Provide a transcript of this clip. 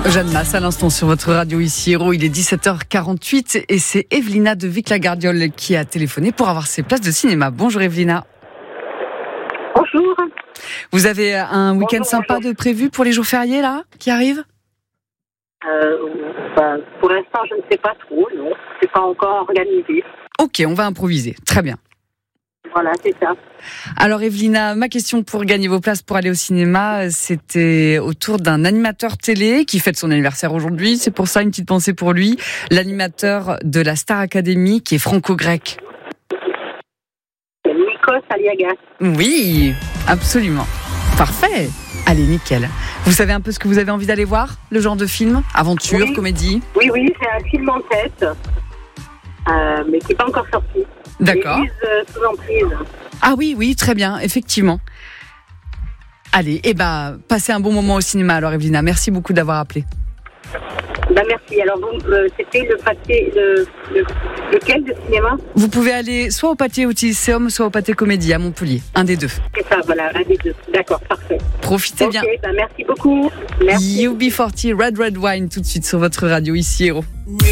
Jeanne Masse à l'instant sur votre radio ici Héros. Il est 17h48 et c'est Evelina de Vic-la-Gardiole qui a téléphoné pour avoir ses places de cinéma. Bonjour Evelina. Bonjour. Vous avez un week-end sympa de prévu pour les jours fériés là qui arrivent? Pour l'instant, je ne sais pas trop, non. C'est pas encore organisé. Ok, on va improviser. Très bien. Voilà, c'est ça. Alors Evelina, ma question pour gagner vos places pour aller au cinéma, c'était autour d'un animateur télé qui fête son anniversaire aujourd'hui. C'est pour ça une petite pensée pour lui. L'animateur de la Star Academy qui est franco-grec. C'est Nikos Aliagas. Oui, absolument. Parfait. Allez, nickel. Vous savez un peu ce que vous avez envie d'aller voir? Le genre de film? Aventure, Oui. comédie? Oui, j'ai un film en tête, mais qui n'est pas encore sorti. D'accord. Élise sous emprise. Ah oui, très bien, effectivement. Allez, passez un bon moment au cinéma alors Evelina. Merci beaucoup d'avoir appelé. Merci. Alors, c'était le pâté, lequel de cinéma? Vous pouvez aller soit au Pâté Odysseum, soit au Pâté Comédie à Montpellier. Un des deux. C'est ça, voilà, un des deux. D'accord, parfait. Profitez bien. Merci beaucoup. Merci. UB40, Red Wine, tout de suite sur votre radio ici Héros.